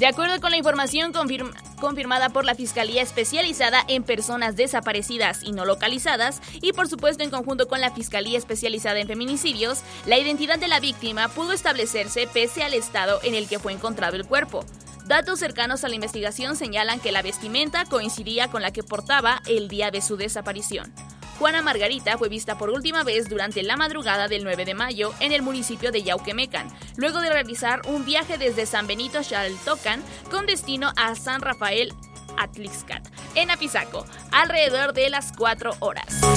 De acuerdo con la información confirmada por la Fiscalía Especializada en Personas Desaparecidas y No Localizadas y por supuesto en conjunto con la Fiscalía Especializada en Feminicidios, la identidad de la víctima pudo establecerse pese al estado en el que fue encontrado el cuerpo. Datos cercanos a la investigación señalan que la vestimenta coincidía con la que portaba el día de su desaparición. Juana Margarita fue vista por última vez durante la madrugada del 9 de mayo en el municipio de Yauquemecan, luego de realizar un viaje desde San Benito Xaltocan con destino a San Rafael Atlixcat, en Apizaco, alrededor de las 4 horas.